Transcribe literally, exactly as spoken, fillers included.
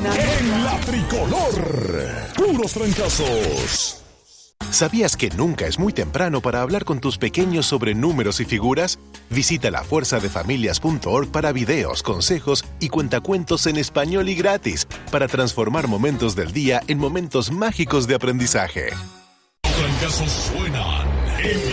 En la tricolor, puros trancazos. ¿Sabías que nunca es muy temprano para hablar con tus pequeños sobre números y figuras? Visita la fuerza de familias punto org para videos, consejos y cuentacuentos en español y gratis para transformar momentos del día en momentos mágicos de aprendizaje. Trancazos suenan en